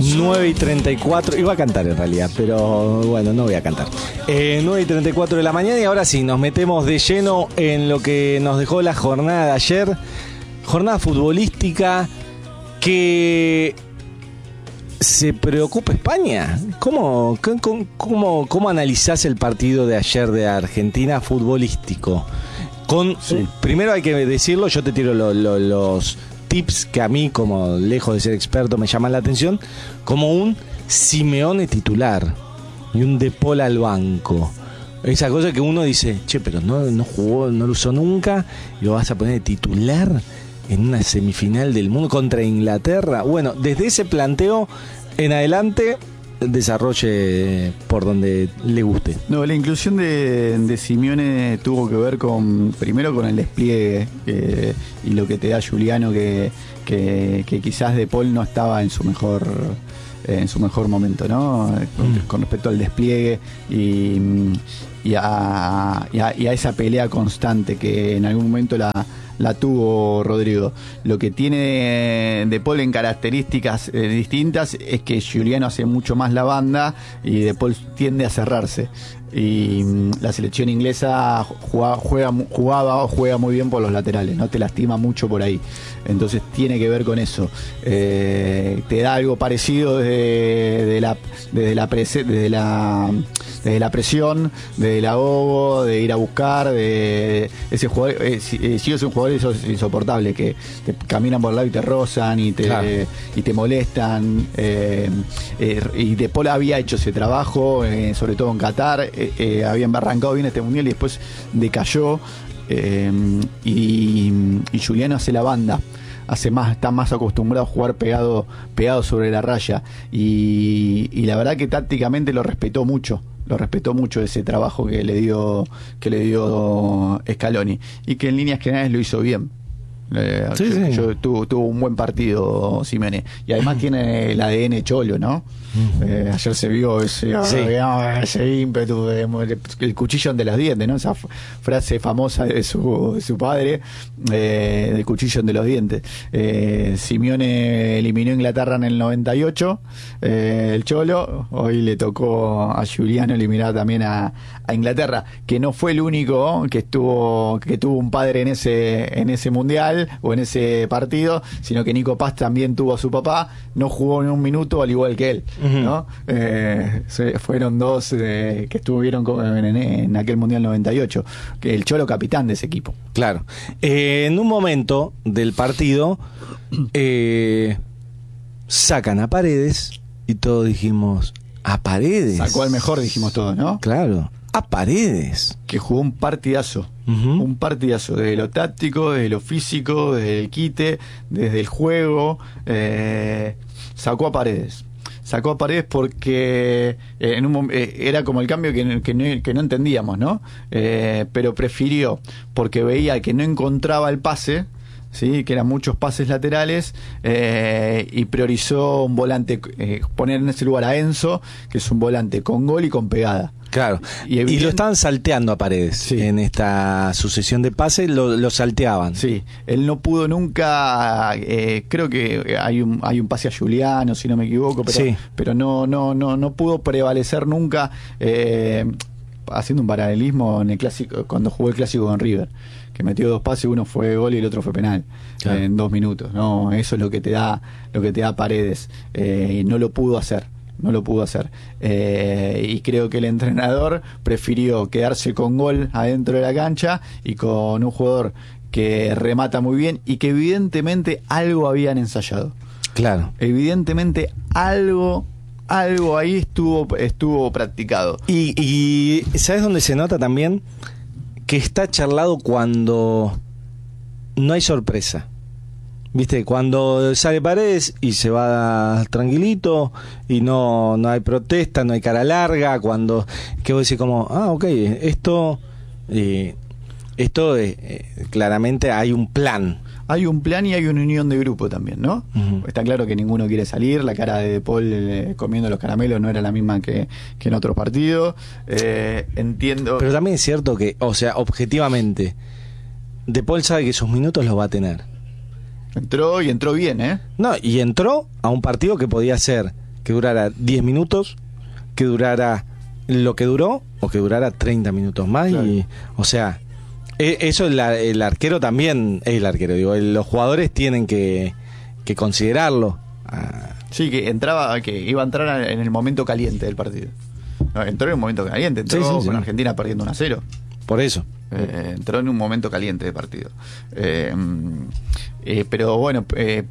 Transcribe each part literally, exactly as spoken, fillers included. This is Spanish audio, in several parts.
nueve y treinta y cuatro, iba a cantar en realidad, pero bueno, no voy a cantar. Eh, nueve y treinta y cuatro de la mañana y ahora sí, nos metemos de lleno en lo que nos dejó la jornada de ayer. Jornada futbolística que se preocupa España. ¿Cómo, cómo, cómo, cómo analizás el partido de ayer de Argentina futbolístico? Con, sí. Primero hay que decirlo, yo te tiro lo, lo, los tips que a mí, como lejos de ser experto, me llaman la atención, como un Simeone titular y un De Paul al banco. Esa cosa que uno dice, che, pero no, no jugó, no lo usó nunca, y lo vas a poner de titular en una semifinal del mundo contra Inglaterra. Bueno, desde ese planteo en adelante, desarrolle por donde le guste. No, la inclusión de, de Simeone tuvo que ver con, primero con el despliegue eh, y lo que te da Giuliano, que, que, que quizás De Paul no estaba en su mejor eh, en su mejor momento, ¿no? Con, mm. con respecto al despliegue y, y, a, y, a, y a esa pelea constante que en algún momento la la tuvo Rodrigo. Lo que tiene De Paul en características eh, distintas es que Giuliano hace mucho más la banda y De Paul tiende a cerrarse. Y mmm, la selección inglesa juega, juega, jugaba o juega muy bien por los laterales, no te lastima mucho por ahí. Entonces tiene que ver con eso. Eh, te da algo parecido desde, desde, la, desde, la, prese, desde, la, desde la presión, desde el ahogo, de ir a buscar, de ese jugador. Eh, si, eh, si es un jugador eso es insoportable, que te caminan por el lado y te rozan y te, claro. eh, y te molestan. Eh, eh, y De Paul había hecho ese trabajo, eh, sobre todo en Qatar. Eh, eh, habían arrancado bien este mundial y después decayó. Eh, y, y Giuliano hace la banda, hace más, está más acostumbrado a jugar pegado, pegado sobre la raya y, y la verdad que tácticamente lo respetó mucho, lo respetó mucho ese trabajo que le dio, que le dio Scaloni y que en líneas generales lo hizo bien. Eh, sí, yo, sí. yo, tuvo, tuvo un buen partido Simeone y además tiene el A D N cholo, ¿no? Eh, ayer se vio ese, sí. ese ímpetu, de, el cuchillo entre los dientes, ¿no? Esa frase famosa de su, de su padre, eh, del cuchillo entre los dientes. Eh, Simeone eliminó a Inglaterra en el noventa y ocho, eh, el cholo. Hoy le tocó a Giuliano eliminar también a, a Inglaterra, que no fue el único que estuvo, que tuvo un padre en ese, en ese mundial o en ese partido, sino que Nico Paz también tuvo a su papá, no jugó ni un minuto al igual que él, ¿no? Eh, se, fueron dos eh, que estuvieron en, en aquel mundial noventa y ocho, que el Cholo capitán de ese equipo. Claro. Eh, en un momento del partido eh, sacan a Paredes y todos dijimos, a Paredes. Sacó al mejor, dijimos todos, ¿no? Claro. A Paredes, que jugó un partidazo, uh-huh. un partidazo, desde lo táctico, desde lo físico, desde el quite, desde el juego, eh, sacó a Paredes, sacó a Paredes porque eh, en un, eh, era como el cambio que, que, no, que no entendíamos, ¿no? Eh, pero prefirió, porque veía que no encontraba el pase, sí, que eran muchos pases laterales, eh, y priorizó un volante, eh, poner en ese lugar a Enzo, que es un volante con gol y con pegada. Claro, y, evidente... y lo estaban salteando a Paredes, sí. En esta sucesión de pases lo, lo salteaban. Sí, él no pudo nunca, eh, creo que hay un hay un pase a Giuliano, si no me equivoco, pero, sí. pero no no no no pudo prevalecer nunca, eh, haciendo un paralelismo en el clásico, cuando jugó el clásico con River, que metió dos pases, uno fue gol y el otro fue penal, claro. eh, en dos minutos. No, eso es lo que te da, lo que te da Paredes, eh, y no lo pudo hacer. No lo pudo hacer. Eh, y creo que el entrenador prefirió quedarse con gol adentro de la cancha y con un jugador que remata muy bien y que evidentemente algo habían ensayado. Claro. Evidentemente algo, algo ahí estuvo, estuvo practicado. Y, y ¿sabes dónde se nota también? Que está charlado cuando no hay sorpresa. Viste, cuando sale Paredes y se va tranquilito y no no hay protesta, no hay cara larga, cuando que vos decís como, ah, ok, esto eh, esto eh, claramente hay un plan. Hay un plan y hay una unión de grupo también, ¿no? Uh-huh. Está claro que ninguno quiere salir, la cara de De Paul eh, comiendo los caramelos no era la misma que, que en otros partidos. Eh, entiendo. Pero también es cierto que, o sea, objetivamente, De Paul sabe que sus minutos los va a tener. Entró y entró bien, ¿eh? No, y entró a un partido que podía ser que durara diez minutos, que durara lo que duró o que durara treinta minutos más. Claro. Y, o sea, eso el, el arquero también, el arquero, digo, los jugadores tienen que, que considerarlo. Sí, que entraba, que iba a entrar en el momento caliente del partido. No, entró en un momento caliente, entró sí, sí, con sí. Argentina perdiendo uno a cero. Por eso. Eh, entró en un momento caliente de partido. Eh, eh, pero bueno, eh,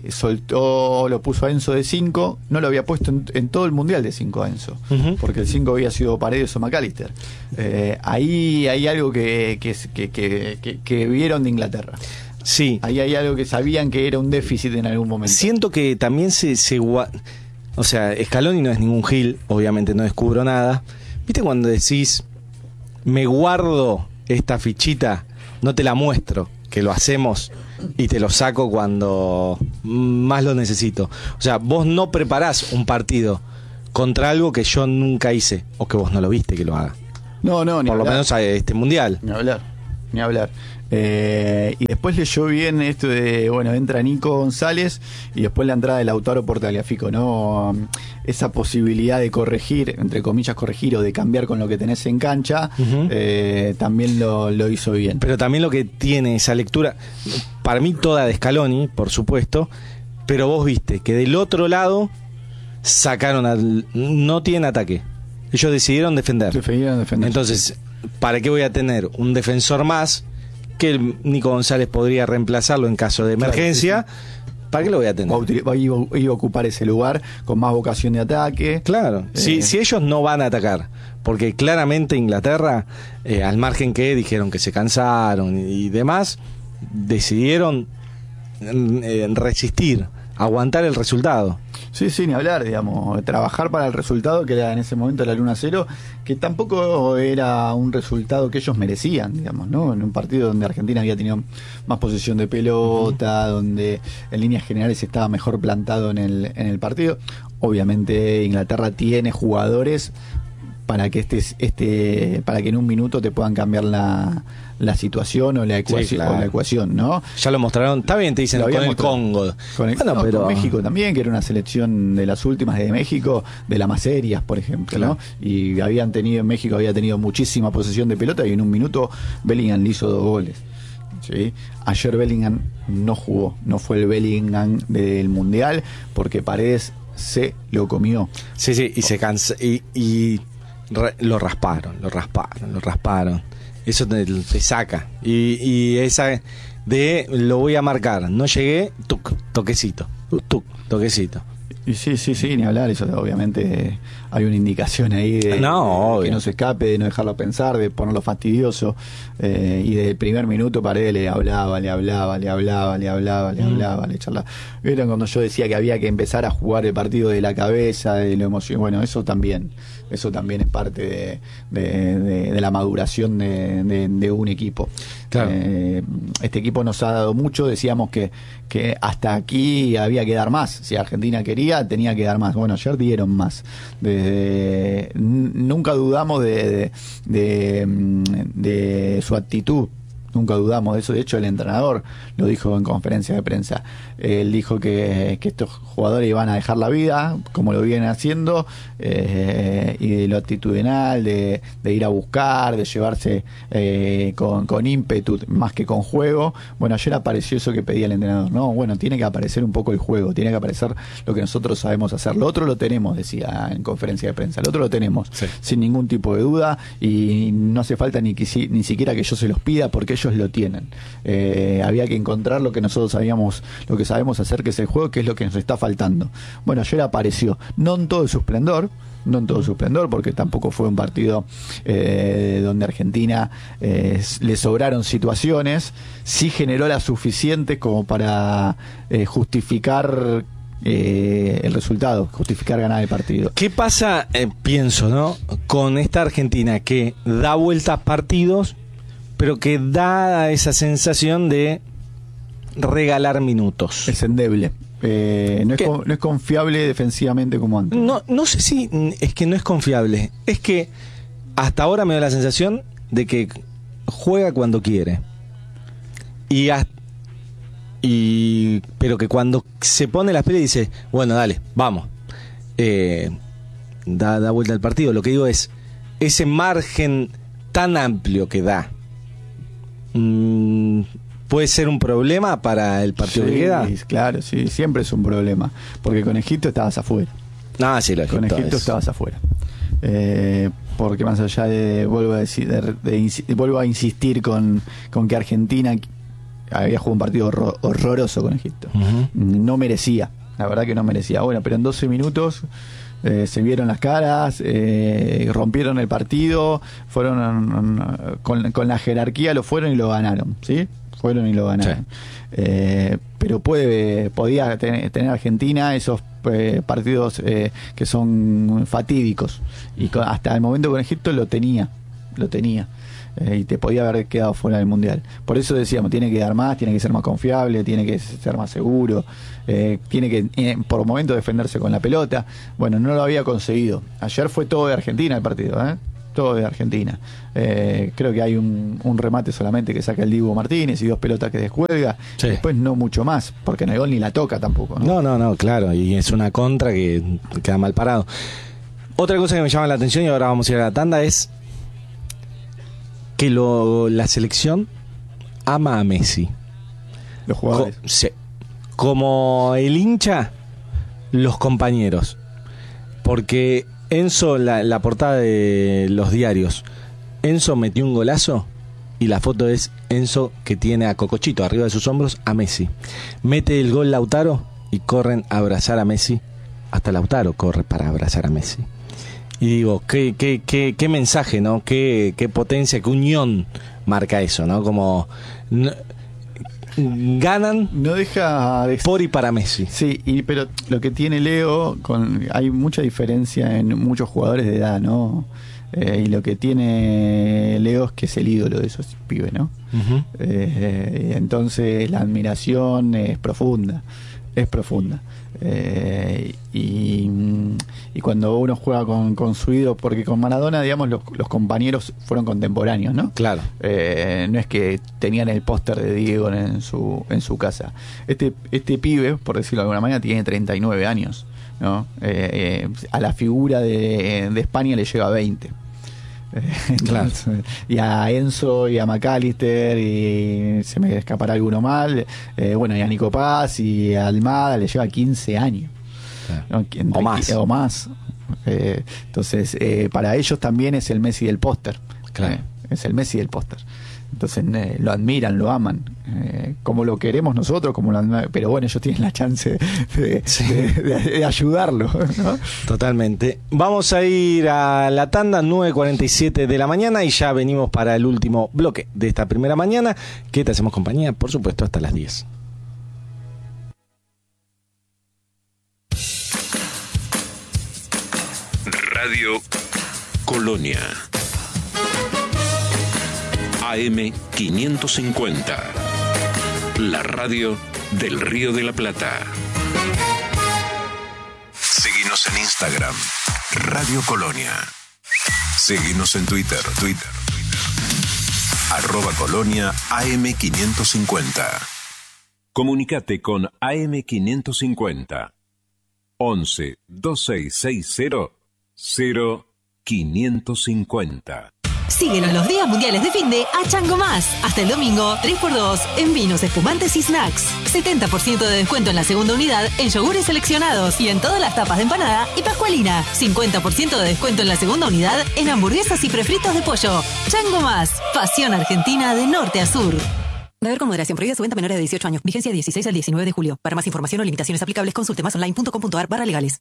soltó, lo puso a Enzo de cinco. No lo había puesto en, en todo el mundial de cinco a Enzo, uh-huh. porque el cinco había sido Paredes o McAllister. Eh, ahí hay algo que, que, que, que, que, que vieron de Inglaterra. Sí. Ahí hay algo que sabían que era un déficit en algún momento. Siento que también se... se o sea, Scaloni no es ningún gil, obviamente no descubro nada. ¿Viste cuando decís, me guardo esta fichita, no te la muestro, que lo hacemos y te lo saco cuando más lo necesito? O sea, vos no preparás un partido contra algo que yo nunca hice, o que vos no lo viste que lo haga. No, no, ni Por hablar. lo menos a este mundial. Ni hablar, ni hablar. Eh, y después leyó bien esto de, bueno, entra Nico González y después la entrada de Lautaro por Tagliafico, ¿no? Esa posibilidad de corregir, entre comillas corregir, o de cambiar con lo que tenés en cancha, uh-huh. eh, también lo, lo hizo bien. Pero también lo que tiene esa lectura, para mí toda de Scaloni, por supuesto, pero vos viste que del otro lado sacaron al, no tienen ataque, ellos decidieron defender. Decidieron defender. Entonces, ¿para qué voy a tener un defensor más que el Nico González podría reemplazarlo en caso de emergencia? Claro, sí, sí. ¿Para qué lo voy a tener? Va a, iba, iba a ocupar ese lugar con más vocación de ataque. Claro, eh. si, si ellos no van a atacar, porque claramente Inglaterra, eh, al margen que dijeron que se cansaron y, y demás, decidieron eh, resistir, aguantar el resultado. Sí, sí, ni hablar, digamos, trabajar para el resultado que era en ese momento la Luna Cero, que tampoco era un resultado que ellos merecían, digamos, ¿no? En un partido donde Argentina había tenido más posesión de pelota, uh-huh. donde en líneas generales estaba mejor plantado en el, en el partido. Obviamente Inglaterra tiene jugadores para que este, este, para que en un minuto te puedan cambiar la, la situación o la ecuación, sí, claro. o la ecuación, ¿no? Ya lo mostraron, está bien, te dicen con el Congo. Con, el, bueno, no, pero... con México también, que era una selección de las últimas de México, de las más serias, por ejemplo, claro. ¿no? Y habían tenido, en México había tenido muchísima posesión de pelota y en un minuto Bellingham le hizo dos goles. ¿Sí? Ayer Bellingham no jugó, no fue el Bellingham del Mundial, porque Paredes se lo comió. Sí, sí, y se cansa, y... y... lo rasparon, lo rasparon, lo rasparon. Eso te, te saca. Y, y esa de lo voy a marcar. No llegué, tuc, toquecito. Tuc, toquecito. Y sí, sí, sí, ni hablar. Eso obviamente hay una indicación ahí de, no, de que no se escape, de no dejarlo pensar, de ponerlo fastidioso. Eh, y desde el primer minuto Paredes le hablaba, le hablaba, le hablaba, le hablaba, le hablaba, mm. le charlaba. Vieron cuando yo decía que había que empezar a jugar el partido de la cabeza, de lo emoción. Bueno, eso también. Eso también es parte de, de, de, de la maduración de, de, de un equipo. Claro. Eh, este equipo nos ha dado mucho. Decíamos que, que hasta aquí había que dar más. Si Argentina quería, tenía que dar más. Bueno, ayer dieron más. Desde, nunca dudamos de, de, de, de su actitud. Nunca dudamos de eso. De hecho, el entrenador lo dijo en conferencia de prensa. Él dijo que, que estos jugadores iban a dejar la vida, como lo vienen haciendo, eh, y de lo actitudinal, de, de ir a buscar, de llevarse eh, con, con ímpetu más que con juego. Bueno, ayer apareció eso que pedía el entrenador. No, bueno, tiene que aparecer un poco el juego, tiene que aparecer lo que nosotros sabemos hacer. Lo otro lo tenemos, decía en conferencia de prensa. Lo otro lo tenemos, sí. sin ningún tipo de duda, y no hace falta ni, ni siquiera que yo se los pida, porque ellos lo tienen. Eh, había que encontrar lo que nosotros sabíamos, lo que sabemos hacer, que es el juego, que es lo que nos está faltando. Bueno, ayer apareció, no en todo su esplendor, no en todo su esplendor, porque tampoco fue un partido eh, donde Argentina eh, le sobraron situaciones, sí generó las suficientes como para eh, justificar eh, el resultado, justificar ganar el partido. ¿Qué pasa, eh, pienso, ¿no?, con esta Argentina que da vueltas partidos, pero que da esa sensación de regalar minutos? Es endeble. Eh, no, es con, no es confiable defensivamente como antes. No, no sé si es que no es confiable. Es que hasta ahora me da la sensación de que juega cuando quiere. Y, hasta, y pero que cuando se pone las pilas dice, bueno, dale, vamos. eh, da, da vuelta al partido. Lo que digo es, ese margen tan amplio que da, mmm, ¿puede ser un problema para el partido sí, que queda? Claro, sí, siempre es un problema. Porque con Egipto estabas afuera. Ah, sí, lo Con Egipto es. estabas afuera. Eh, porque más allá de, vuelvo a decir, de, de, de, vuelvo a insistir con, con que Argentina había jugado un partido horror, horroroso con Egipto. Uh-huh. No merecía, la verdad que no merecía. Bueno, pero en doce minutos eh, se vieron las caras, eh, rompieron el partido, fueron con, con la jerarquía, lo fueron y lo ganaron, ¿sí? Fueron y lo ganaron. Sí. Eh, pero puede podía tener, tener Argentina esos eh, partidos eh, que son fatídicos, y con, hasta el momento con Egipto lo tenía, lo tenía. Eh, y te podía haber quedado fuera del Mundial. Por eso decíamos, tiene que dar más, tiene que ser más confiable, tiene que ser más seguro, eh, tiene que eh, por momentos defenderse con la pelota. Bueno, no lo había conseguido. Ayer fue todo de Argentina el partido, ¿eh? Todo de Argentina. Eh, creo que hay un, un remate solamente que saca el Dibu Martínez y dos pelotas que descuelga. Sí. Después no mucho más, porque no hay gol ni la toca tampoco, ¿no? No, no, no, claro. Y es una contra que queda mal parado. Otra cosa que me llama la atención, y ahora vamos a ir a la tanda, es que lo, la selección ama a Messi. Los jugadores. Co- sí. Como el hincha, los compañeros. Porque Enzo, la, la portada de los diarios, Enzo metió un golazo y la foto es Enzo que tiene a Cocochito arriba de sus hombros a Messi. Mete el gol Lautaro y corren a abrazar a Messi. Hasta Lautaro corre para abrazar a Messi. Y digo, qué, qué, qué, qué mensaje, ¿no? Qué, qué potencia, qué unión marca eso, ¿no? Como no, ganan no deja de... por y para Messi. Sí, y, pero lo que tiene Leo, con, hay mucha diferencia en muchos jugadores de edad, ¿no? Eh, y lo que tiene Leo es que es el ídolo de esos pibes, ¿no? Uh-huh. Eh, entonces la admiración es profunda, es profunda. Eh, y, y cuando uno juega con, con su ídolo, porque con Maradona, digamos, los, los compañeros fueron contemporáneos, ¿no? Claro. Eh, no es que tenían el póster de Diego en su, en su casa. Este, este pibe, por decirlo de alguna manera, tiene treinta y nueve años, ¿no? Eh, eh, a la figura de, de España le lleva veinte. Entonces, claro. Y a Enzo y a McAllister, y se me escapará alguno mal, eh, bueno, y a Nico Paz y a Almada le lleva quince años, claro. ¿No? Entre, o más, o más. Eh, entonces eh, para ellos también es el Messi del póster, claro. eh, es el Messi del póster. Entonces eh, lo admiran, lo aman, eh, como lo queremos nosotros, como lo admiran, pero bueno, ellos tienen la chance de, sí. de, de, de ayudarlo, ¿no? Totalmente. Vamos a ir a la tanda, nueve cuarenta y siete de la mañana, y ya venimos para el último bloque de esta primera mañana, que te hacemos compañía, por supuesto, hasta las diez. Radio Colonia A M quinientos cincuenta, la radio del Río de la Plata. Seguinos en Instagram, Radio Colonia. Seguinos en Twitter, Twitter, Twitter. Arroba Colonia A M quinientos cincuenta. Comunicate con A M quinientos cincuenta. once, veintiséis sesenta, cero quinientos cincuenta. Síguenos los días mundiales de fin de a Chango Más. Hasta el domingo, tres por dos en vinos, espumantes y snacks. setenta por ciento de descuento en la segunda unidad en yogures seleccionados y en todas las tapas de empanada y pascualina. cincuenta por ciento de descuento en la segunda unidad en hamburguesas y prefritos de pollo. Chango Más. Pasión argentina de norte a sur. Beber con moderación. Prohibida su venta a menores de dieciocho años. Vigencia dieciséis al diecinueve de julio. Para más información o limitaciones aplicables, consulte más online punto com punto a r barra legales.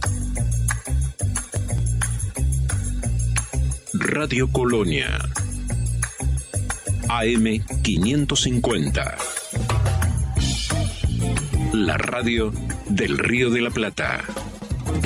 Radio Colonia A M quinientos cincuenta, la radio del Río de la Plata.